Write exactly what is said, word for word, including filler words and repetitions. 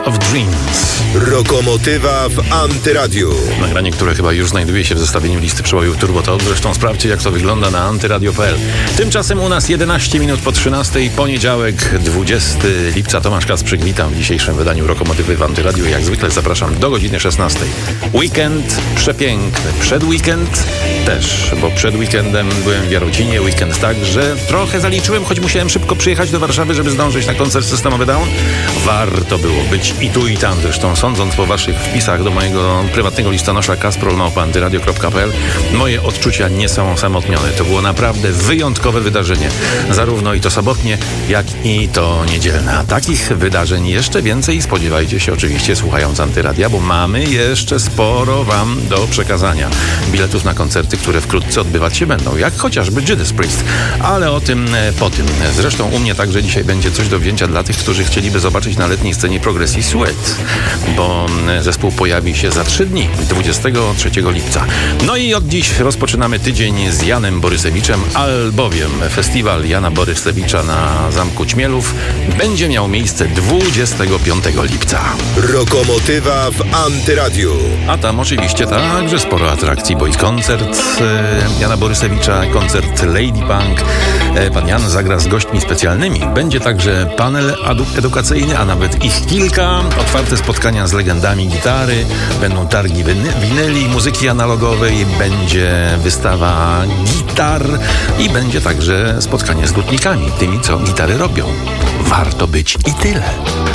of Dreams. Rokomotywa w Antyradiu. Nagranie, które chyba już znajduje się w zestawieniu listy przebojów Turbo Talk. Zresztą sprawdźcie, jak to wygląda na antyradio kropka p l. Tymczasem u nas jedenaście minut po trzynastej, poniedziałek, dwudziestego lipca. Tomasz Kasprzyk, witam w dzisiejszym wydaniu Rokomotywy w Antyradiu. Jak zwykle zapraszam do godziny szesnastej. Weekend przepiękny. Przed weekend też, bo przed weekendem byłem w Jarocinie. Weekend tak, że trochę zaliczyłem, choć musiałem szybko przyjechać do Warszawy, żeby zdążyć na koncert Systemowy Down. Warto było być i tu, i tam. Zresztą sądząc po waszych wpisach do mojego prywatnego listonosza kasprol małpa antyradio kropka p l, moje odczucia nie są osamotnione. To było naprawdę wyjątkowe wydarzenie. Zarówno i to sobotnie, jak i to niedzielne. A takich wydarzeń jeszcze więcej spodziewajcie się oczywiście słuchając Antyradia, bo mamy jeszcze sporo wam do przekazania. Biletów na koncerty, które wkrótce odbywać się będą, jak chociażby Judas Priest. Ale o tym po tym. Zresztą u mnie także dzisiaj będzie coś do wzięcia dla tych, którzy chcieliby zobaczyć na letniej scenie Progressive Sweat, bo zespół pojawi się za trzy dni, dwudziestego trzeciego lipca. No i od dziś rozpoczynamy tydzień z Janem Borysewiczem, albowiem festiwal Jana Borysewicza na Zamku Ćmielów będzie miał miejsce dwudziestego piątego lipca. Rokomotywa w Antyradiu. A tam oczywiście także sporo atrakcji, bo i koncert e, Jana Borysewicza, koncert Lady Punk. E, pan Jan zagra z gośćmi specjalnymi. Będzie także panel edu- edukacyjny, a nawet ich kilka. Otwarte spotkania z legendami gitary. Będą targi winy- winyli, muzyki analogowej. Będzie wystawa gitar i będzie także spotkanie z lutnikami, tymi, co gitary robią. Warto być i tyle.